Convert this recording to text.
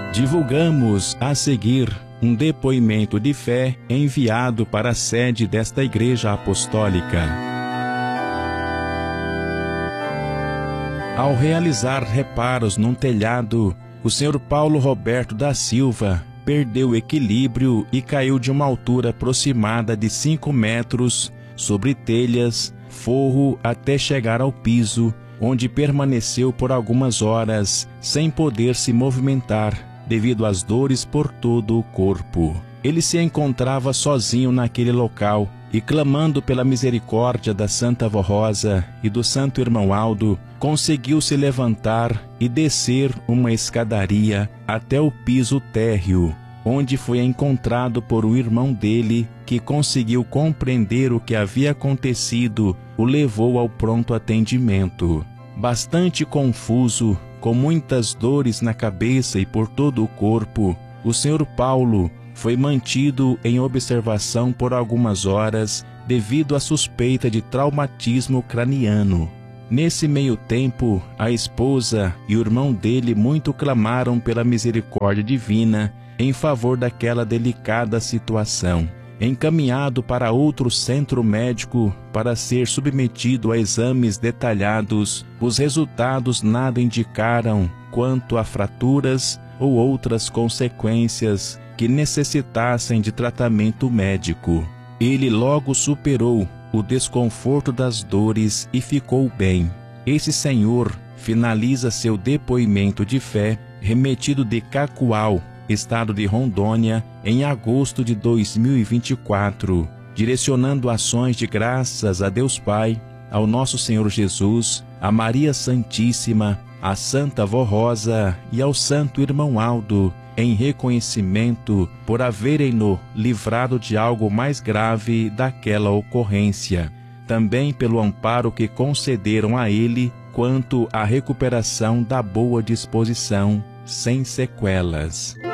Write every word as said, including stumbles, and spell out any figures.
Divulgamos a seguir um depoimento de fé enviado para a sede desta Igreja Apostólica. Ao realizar reparos num telhado, o senhor Paulo Roberto da Silva perdeu o equilíbrio e caiu de uma altura aproximada de cinco metros sobre telhas, forro até chegar ao piso, onde permaneceu por algumas horas sem poder se movimentar, devido às dores por todo o corpo. Ele se encontrava sozinho naquele local e, clamando pela misericórdia da Santa Avó Rosa e do Santo Irmão Aldo, conseguiu se levantar e descer uma escadaria até o piso térreo, onde foi encontrado por um irmão dele que conseguiu compreender o que havia acontecido, o levou ao pronto atendimento. Bastante confuso, com muitas dores na cabeça e por todo o corpo, o senhor Paulo foi mantido em observação por algumas horas devido à suspeita de traumatismo craniano. Nesse meio tempo, a esposa e o irmão dele muito clamaram pela misericórdia divina em favor daquela delicada situação. Encaminhado para outro centro médico para ser submetido a exames detalhados, os resultados nada indicaram quanto a fraturas ou outras consequências que necessitassem de tratamento médico. Ele logo superou o desconforto das dores e ficou bem. Esse senhor finaliza seu depoimento de fé remetido de Cacoal, estado de Rondônia, em agosto de dois mil e vinte e quatro, direcionando ações de graças a Deus Pai, ao Nosso Senhor Jesus, a Maria Santíssima, a Santa Avó Rosa e ao Santo Irmão Aldo, em reconhecimento por haverem-no livrado de algo mais grave daquela ocorrência, também pelo amparo que concederam a ele quanto à recuperação da boa disposição, sem sequelas.